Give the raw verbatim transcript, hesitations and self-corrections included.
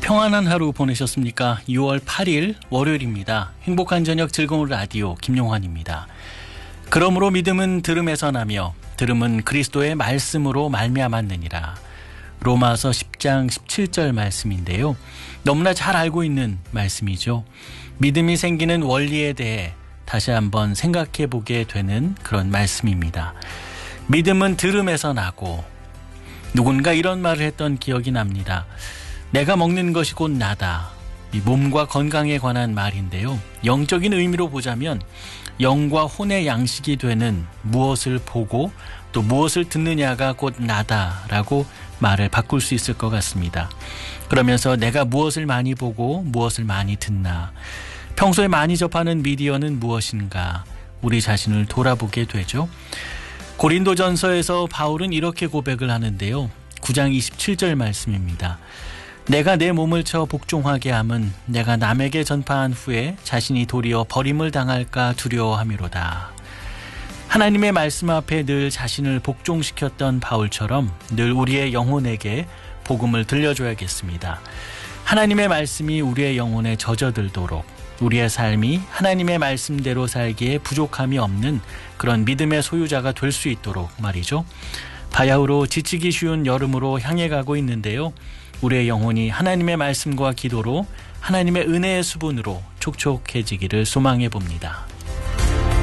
평안한 하루 보내셨습니까? 유월 팔일 월요일입니다. 행복한 저녁 즐거운 라디오 김용환입니다. 그러므로 믿음은 들음에서 나며 들음은 그리스도의 말씀으로 말미암았느니라. 로마서 십장 십칠절 말씀인데요. 너무나 잘 알고 있는 말씀이죠. 믿음이 생기는 원리에 대해 다시 한번 생각해 보게 되는 그런 말씀입니다. 믿음은 들음에서 나고, 누군가 이런 말을 했던 기억이 납니다. 내가 먹는 것이 곧 나다. 이 몸과 건강에 관한 말인데요. 영적인 의미로 보자면 영과 혼의 양식이 되는 무엇을 보고 또 무엇을 듣느냐가 곧 나다라고 말을 바꿀 수 있을 것 같습니다. 그러면서 내가 무엇을 많이 보고 무엇을 많이 듣나, 평소에 많이 접하는 미디어는 무엇인가, 우리 자신을 돌아보게 되죠. 고린도전서에서 바울은 이렇게 고백을 하는데요. 구장 이십칠절 말씀입니다. 내가 내 몸을 쳐 복종하게 함은 내가 남에게 전파한 후에 자신이 도리어 버림을 당할까 두려워함이로다. 하나님의 말씀 앞에 늘 자신을 복종시켰던 바울처럼 늘 우리의 영혼에게 복음을 들려줘야겠습니다. 하나님의 말씀이 우리의 영혼에 젖어들도록, 우리의 삶이 하나님의 말씀대로 살기에 부족함이 없는 그런 믿음의 소유자가 될 수 있도록 말이죠. 바야흐로 지치기 쉬운 여름으로 향해 가고 있는데요. 우리의 영혼이 하나님의 말씀과 기도로 하나님의 은혜의 수분으로 촉촉해지기를 소망해 봅니다.